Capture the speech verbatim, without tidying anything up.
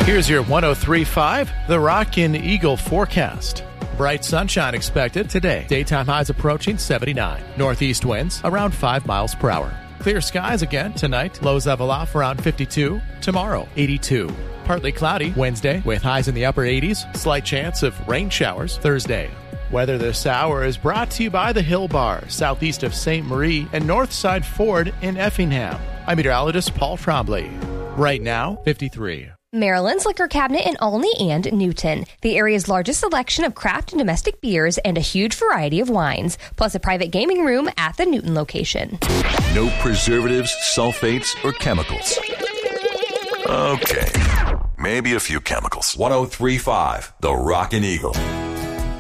Here's your one oh three point five, the Rockin' Eagle forecast. Bright sunshine expected today. Daytime highs approaching seventy-nine. Northeast winds around five miles per hour. Clear skies again tonight. Lows level off around fifty-two. Tomorrow, eighty-two. Partly cloudy Wednesday with highs in the upper eighties. Slight chance of rain showers Thursday. Weather this hour is brought to you by the Hill Bar, southeast of Saint Marie and Northside Ford in Effingham. I'm meteorologist Paul Trombley. Right now, fifty-three. Maryland's Liquor Cabinet in Olney and Newton. The area's largest selection of craft and domestic beers and a huge variety of wines, plus a private gaming room at the Newton location. No preservatives, sulfates, or chemicals. Okay, maybe a few chemicals. one oh three point five, the Rockin' Eagle.